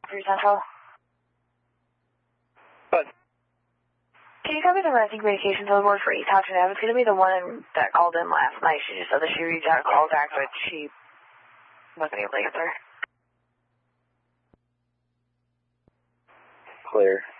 3 Central. But Can you copy the resting communications on the board for East Houghton Ave? It's going to be the one that called in last night. She just said that she reached out and called back, but she wasn't able to answer. clear.